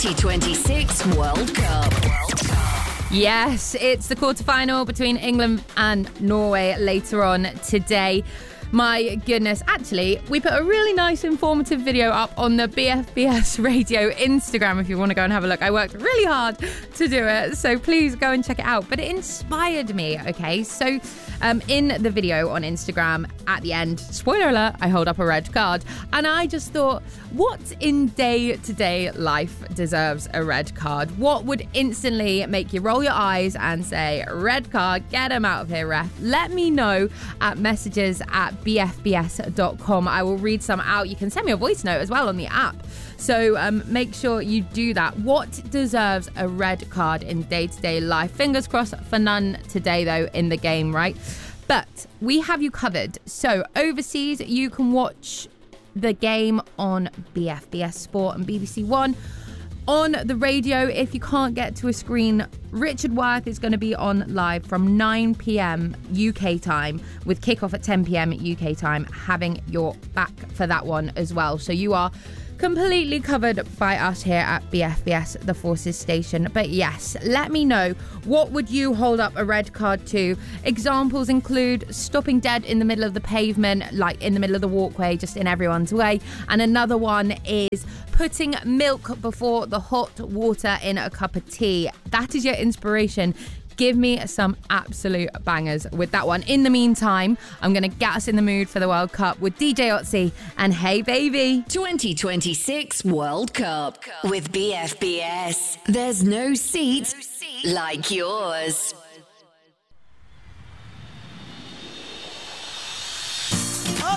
2026 World Cup. Yes, it's the quarterfinal between England and Norway later on today. My goodness, actually, we put a really nice informative video up on the BFBS Radio Instagram if you want to go and have a look. I worked really hard to do it, so please go and check it out. But it inspired me, okay? So in the video on Instagram, at the end, spoiler alert, I hold up a red card. And I just thought, what in day-to-day life deserves a red card? What would instantly make you roll your eyes and say, red card, get him out of here, ref? Let me know at messages at bfbs.com. I will read some out. You can send me a voice note as well on the app. So make sure you do that. What deserves a red card in day-to-day life? Fingers crossed for none today, though, in the game, right? But we have you covered. So overseas, you can watch the game on BFBS Sport and BBC One. On the radio, if you can't get to a screen, Richard Worth is going to be on live from 9 p.m. UK time with kickoff at 10 p.m. UK time, having your back for that one as well. So you are completely covered by us here at BFBS, the Forces station. But yes, let me know, what would you hold up a red card to? Examples include stopping dead in the middle of the pavement, like in the middle of the walkway, just in everyone's way. And another one is putting milk before the hot water in a cup of tea. That is your inspiration. Give me some absolute bangers with that one. In the meantime, I'm going to get us in the mood for the World Cup with DJ Otzi and Hey Baby. 2026 World Cup with BFBS. There's no seat like yours.